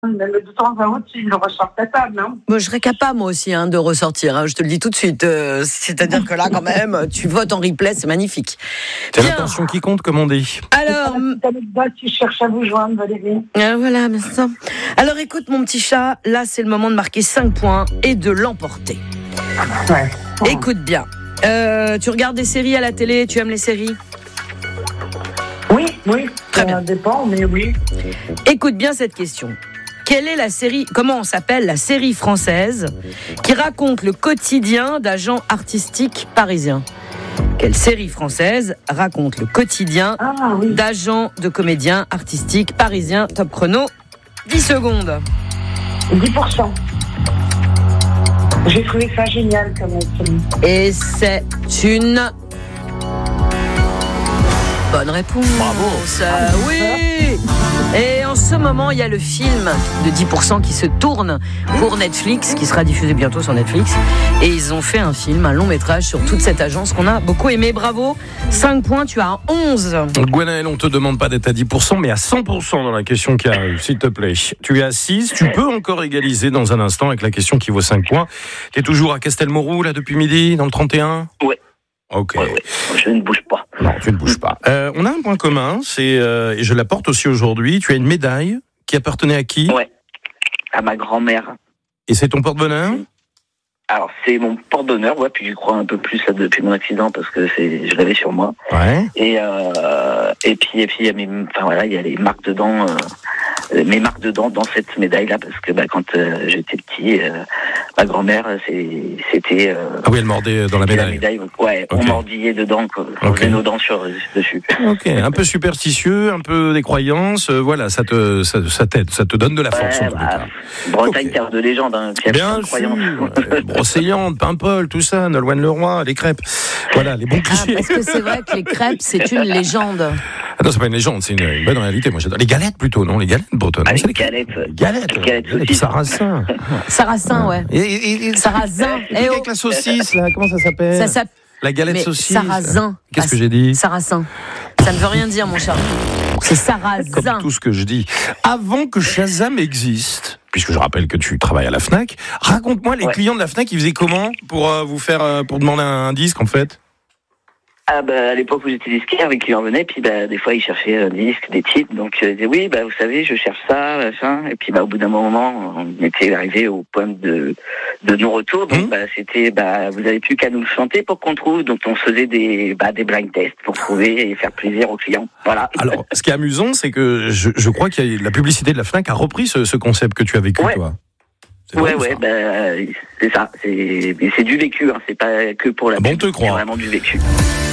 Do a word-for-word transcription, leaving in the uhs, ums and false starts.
Mais de temps en temps, il le ressort capable, non? Moi, je serais capable, moi aussi, hein, de ressortir. Hein, je te le dis tout de suite. Euh, c'est-à-dire que là, quand même, tu votes en replay, c'est magnifique. C'est Bien. l'intention qui compte, comme on dit. Alors, Si je cherche à vous joindre, Valérie. euh, voilà, maintenant. Alors, écoute, mon petit chat, là, c'est le moment de marquer cinq points et de l'emporter. Ouais. Écoute bien. Euh, tu regardes des séries à la télé? Tu aimes les séries? Oui, oui. Très Ça bien. dépend, mais oui. Écoute bien cette question. Quelle est la série, comment on s'appelle la série française qui raconte le quotidien d'agents artistiques parisiens? Quelle série française raconte le quotidien Ah oui. d'agents de comédiens artistiques parisiens? Top chrono, dix secondes. dix pour cent. J'ai trouvé ça génial comme film. Et c'est une bonne réponse. Bravo. Euh, oui. Et en ce moment, il y a le film de dix pour cent qui se tourne pour Netflix, qui sera diffusé bientôt sur Netflix. Et ils ont fait un film, un long métrage sur toute cette agence qu'on a beaucoup aimé. Bravo. cinq points, tu as onze. Gwenaël, on te demande pas d'être à dix pour cent, mais à cent pour cent dans la question qui arrive, s'il te plaît. Tu es à six, tu peux encore égaliser dans un instant avec la question qui vaut cinq points. Tu es toujours à Castelmourou, là, depuis midi, dans le trente et un? Ouais. Ok. Ouais, ouais. Je ne bouge pas. Non, tu ne bouges pas. Euh, on a un point commun, c'est, euh, et je la porte aussi aujourd'hui, tu as une médaille qui appartenait à qui? Ouais. À ma grand-mère. Et c'est ton porte-bonheur? Alors, c'est mon porte-bonheur, ouais, puis j'y crois un peu plus là, depuis mon accident parce que c'est, je l'avais sur moi. Ouais. Et, euh, et puis, et puis, il y a mes, enfin voilà, il y a les marques dedans, euh, mes marques dedans dans cette médaille-là parce que, bah, quand euh, j'étais petit, euh, ma grand-mère, c'est, c'était. Euh, Ah oui, elle mordait dans la c'était médaille. La médaille, ouais, Ok. on mordillait dedans, quoi. On Ok. faisait nos dents sur, dessus. Ok, un peu superstitieux, un peu des croyances, euh, voilà, ça te, ça, ça t'aide, ça te donne de la force Ouais, en tout bah, cas. Bretagne, Ok. terre de légende, hein, puis il y a plein Bien de sûr, croyances. euh, Brocéliande, Paimpol, tout ça, Nolwenn Leroy, les crêpes, voilà, les bons Ah, clichés. parce que c'est vrai que les crêpes, c'est une légende. Ah non, c'est pas une légende, c'est une, une bonne réalité. Moi, j'adore les galettes plutôt, non, les galettes bretonnes. Ah, Non, les c'est les galettes. Les galettes, Les galettes les saucisses. sarrasins. Sarrasin, ouais. Et, et, et, Sarrasin. et Eh oh. avec la saucisse, là, comment ça s'appelle? Ça s'appelle La galette mais saucisse. sarrasin. Qu'est-ce Ah, que j'ai dit? Sarrasin. Ça ne veut rien dire, mon cher. C'est sarrasin. Comme tout ce que je dis. Avant que Shazam existe, puisque je rappelle que tu travailles à la Fnac, raconte-moi les Ouais. clients de la Fnac, ils faisaient comment pour euh, vous faire, euh, pour demander un disque en fait? Ah bah à l'époque où j'étais disquaire, les clients venaient, puis bah des fois ils cherchaient un disque, des titres, donc euh, ils disaient oui bah vous savez je cherche ça, machin, et puis bah au bout d'un moment on était arrivé au point de de non-retour, donc Mmh. bah c'était bah vous avez plus qu'à nous le chanter pour qu'on trouve, donc on faisait des bah des blind tests pour trouver et faire plaisir aux clients, voilà. Alors, ce qui est amusant, c'est que je, je crois que la publicité de la Fnac a repris ce, ce concept que tu as vécu, Ouais. toi. C'est Ouais drôle, ouais ça. bah c'est ça, c'est mais c'est du vécu, hein, c'est pas que pour la Ah bon, pub, te croire. c'est vraiment du vécu.